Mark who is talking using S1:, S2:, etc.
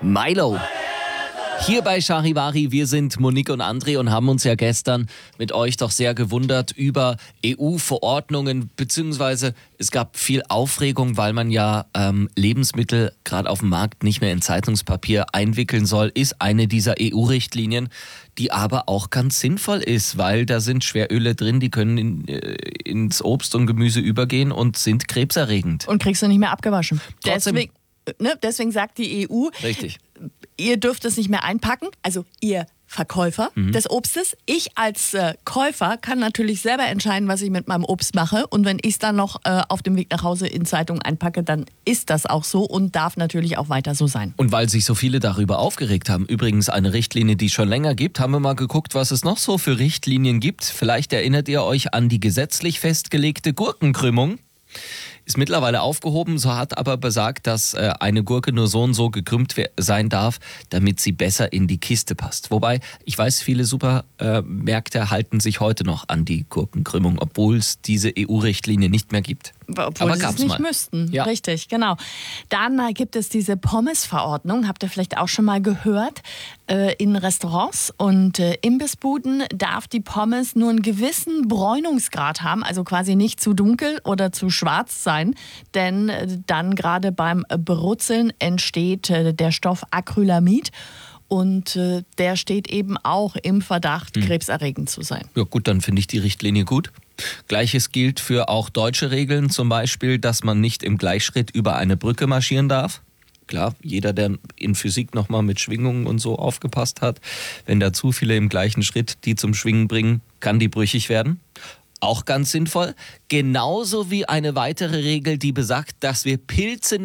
S1: Milo. Hier bei Charivari, wir sind Monique und André und haben uns ja gestern mit euch doch sehr gewundert über EU-Verordnungen, beziehungsweise es gab viel Aufregung, weil man ja Lebensmittel gerade auf dem Markt nicht mehr in Zeitungspapier einwickeln soll, ist eine dieser EU-Richtlinien, die aber auch ganz sinnvoll ist, weil da sind Schweröle drin, die können ins Obst und Gemüse übergehen und sind krebserregend.
S2: Und kriegst du nicht mehr abgewaschen.
S1: Trotzdem,
S2: Deswegen sagt die EU,
S1: richtig.
S2: Ihr dürft es nicht mehr einpacken, also ihr Verkäufer des Obstes. Ich als Käufer kann natürlich selber entscheiden, was ich mit meinem Obst mache. Und wenn ich es dann noch auf dem Weg nach Hause in Zeitung einpacke, dann ist das auch so und darf natürlich auch weiter so sein.
S1: Und weil sich so viele darüber aufgeregt haben, übrigens eine Richtlinie, die es schon länger gibt, haben wir mal geguckt, was es noch so für Richtlinien gibt. Vielleicht erinnert ihr euch an die gesetzlich festgelegte Gurkenkrümmung. Ist mittlerweile aufgehoben, so hat aber besagt, dass eine Gurke nur so und so gekrümmt sein darf, damit sie besser in die Kiste passt. Wobei, ich weiß, viele Supermärkte halten sich heute noch an die Gurkenkrümmung, obwohl es diese EU-Richtlinie nicht mehr gibt.
S2: Obwohl
S1: aber
S2: sie es nicht müssten.
S1: Ja.
S2: Richtig, genau. Dann gibt es diese Pommes-Verordnung, habt ihr vielleicht auch schon mal gehört. In Restaurants und Imbissbuden darf die Pommes nur einen gewissen Bräunungsgrad haben, also quasi nicht zu dunkel oder zu schwarz sein, denn dann gerade beim Brutzeln entsteht der Stoff Acrylamid. Und der steht eben auch im Verdacht, krebserregend zu sein.
S1: Ja gut, dann finde ich die Richtlinie gut. Gleiches gilt für auch deutsche Regeln, zum Beispiel, dass man nicht im Gleichschritt über eine Brücke marschieren darf. Klar, jeder, der in Physik nochmal mit Schwingungen und so aufgepasst hat, wenn da zu viele im gleichen Schritt die zum Schwingen bringen, kann die brüchig werden. Auch ganz sinnvoll. Genauso wie eine weitere Regel, die besagt, dass wir Pilze